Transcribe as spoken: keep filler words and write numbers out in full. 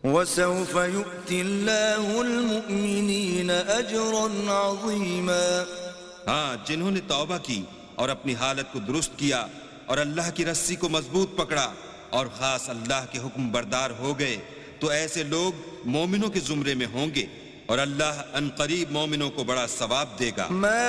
वसौफ युअतिल्लाहुल मुमिनीन अजरन अज़ीमा। हाँ, जिन्होंने तौबा की और अपनी हालत को दुरुस्त किया और अल्लाह की रस्सी को मजबूत पकड़ा और खास अल्लाह के हुक्म बरदार हो गए, तो ऐसे लोग मोमिनों के जुमरे में होंगे और अल्लाह अनकरीब मोमिनों को बड़ा सवाब देगा।